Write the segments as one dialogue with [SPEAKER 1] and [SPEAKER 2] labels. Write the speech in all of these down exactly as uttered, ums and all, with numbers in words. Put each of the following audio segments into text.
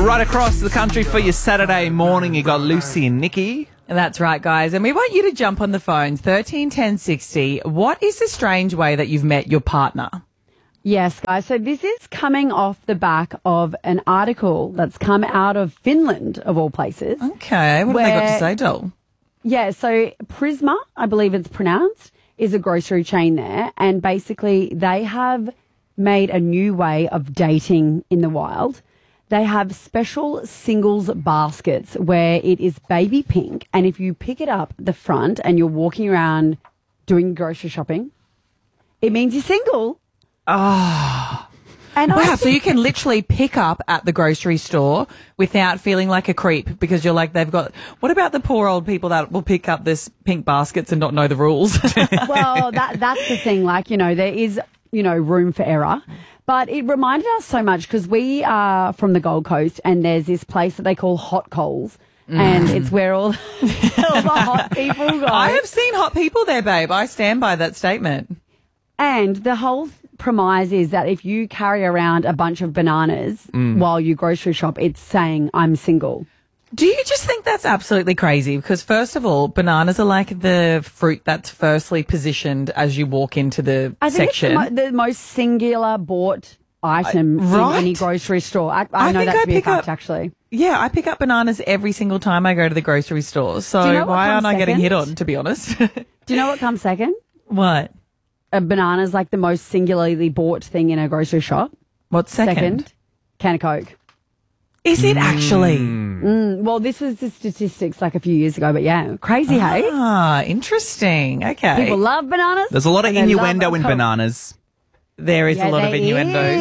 [SPEAKER 1] Right across the country for your Saturday morning, you got Lucy and Nikki.
[SPEAKER 2] That's right, guys. And we want you to jump on the phones, thirteen ten sixty. What is the strange way that you've met your partner?
[SPEAKER 3] Yes, guys. So this is coming off the back of an article that's come out of Finland, of all places.
[SPEAKER 2] Okay. What have they got to say, doll?
[SPEAKER 3] Yeah, so Prisma, I believe it's pronounced, is a grocery chain there. And basically they have made a new way of dating in the wild. They have special singles baskets where it is baby pink. And if you pick it up the front and you're walking around doing grocery shopping, it means you're single.
[SPEAKER 2] Oh.
[SPEAKER 3] And
[SPEAKER 2] wow,
[SPEAKER 3] I
[SPEAKER 2] so you can literally pick up at the grocery store without feeling like a creep because you're like, they've got... What about the poor old people that will pick up this pink baskets and not know the rules?
[SPEAKER 3] Well, that that's the thing. Like, you know, there is, you know, room for error. But it reminded us so much because we are from the Gold Coast and there's this place that they call Hot Coals. Mm. And it's where all, all the hot people go.
[SPEAKER 2] I have seen hot people there, babe. I stand by that statement.
[SPEAKER 3] And the whole premise is that if you carry around a bunch of bananas mm. while you grocery shop, it's saying, I'm single.
[SPEAKER 2] Do you just think that's absolutely crazy? Because first of all, bananas are like the fruit that's firstly positioned as you walk into the
[SPEAKER 3] I think
[SPEAKER 2] section.
[SPEAKER 3] It's the, mo- the most singular bought item
[SPEAKER 2] I, right?
[SPEAKER 3] in any grocery store. I, I,
[SPEAKER 2] I
[SPEAKER 3] know
[SPEAKER 2] think
[SPEAKER 3] that
[SPEAKER 2] I
[SPEAKER 3] to be a
[SPEAKER 2] pick
[SPEAKER 3] fact,
[SPEAKER 2] up,
[SPEAKER 3] actually.
[SPEAKER 2] Yeah, I pick up bananas every single time I go to the grocery store. So
[SPEAKER 3] you know
[SPEAKER 2] why aren't I
[SPEAKER 3] second?
[SPEAKER 2] getting hit on, to be honest?
[SPEAKER 3] Do you know what comes second?
[SPEAKER 2] What?
[SPEAKER 3] A banana's like the most singularly bought thing in a grocery shop.
[SPEAKER 2] What's second?
[SPEAKER 3] Second, can of Coke.
[SPEAKER 2] Is it actually?
[SPEAKER 3] Mm, well, this was the statistics like a few years ago, but yeah, crazy,
[SPEAKER 2] ah,
[SPEAKER 3] hey?
[SPEAKER 2] Ah, interesting. Okay.
[SPEAKER 3] People love bananas.
[SPEAKER 1] There's a lot of innuendo in
[SPEAKER 3] Coke.
[SPEAKER 1] bananas.
[SPEAKER 2] There is
[SPEAKER 3] yeah,
[SPEAKER 2] a lot of innuendos.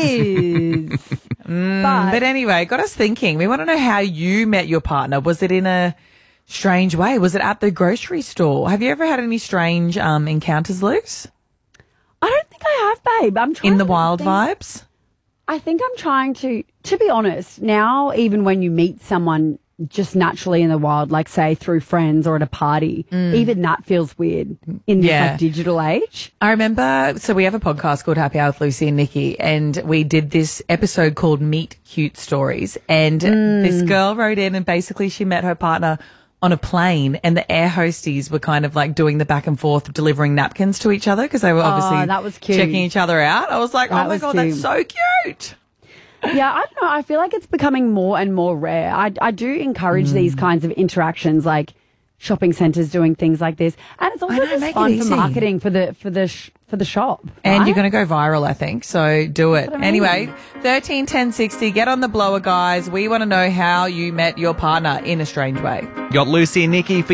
[SPEAKER 3] mm,
[SPEAKER 2] but, but anyway, got us thinking. We want to know how you met your partner. Was it in a strange way? Was it at the grocery store? Have you ever had any strange um, encounters, Luce?
[SPEAKER 3] I don't think I have, babe. I'm trying
[SPEAKER 2] in the
[SPEAKER 3] to
[SPEAKER 2] wild
[SPEAKER 3] think.
[SPEAKER 2] vibes?
[SPEAKER 3] I think I'm trying to, to be honest, now even when you meet someone just naturally in the wild, like say through friends or at a party, mm. even that feels weird in this
[SPEAKER 2] yeah.
[SPEAKER 3] like digital age.
[SPEAKER 2] I remember, so we have a podcast called Happy Hour with Lucy and Nikki, and we did this episode called Meet Cute Stories, and mm. this girl wrote in and basically she met her partner on a plane, and the air hosties were kind of like doing the back and forth, delivering napkins to each other because they were obviously
[SPEAKER 3] oh, that was cute.
[SPEAKER 2] checking each other out. I was like,
[SPEAKER 3] that
[SPEAKER 2] oh my God,
[SPEAKER 3] cute.
[SPEAKER 2] that's so cute.
[SPEAKER 3] Yeah, I don't know. I feel like it's becoming more and more rare. I, I do encourage mm. these kinds of interactions, like shopping centres doing things like this, and it's also
[SPEAKER 2] know,
[SPEAKER 3] just
[SPEAKER 2] make
[SPEAKER 3] fun
[SPEAKER 2] it
[SPEAKER 3] for
[SPEAKER 2] easy.
[SPEAKER 3] marketing for the for the sh- for the shop.
[SPEAKER 2] And
[SPEAKER 3] right?
[SPEAKER 2] you're going to go viral, I think. So do it.
[SPEAKER 3] I mean.
[SPEAKER 2] Anyway, thirteen ten sixty. Get on the blower, guys. We want to know how you met your partner in a strange way.
[SPEAKER 1] Got Lucy and Nikki for